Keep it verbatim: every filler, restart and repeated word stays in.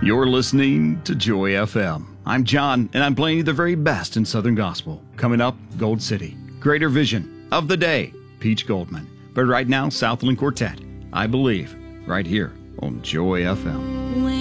You're listening to Joy F M. I'm John, and I'm playing you the very best in Southern Gospel. Coming up, Gold City, Greater Vision, Of the Day, Peach Goldman. But right now, Southland Quartet, I Believe, right here on Joy F M.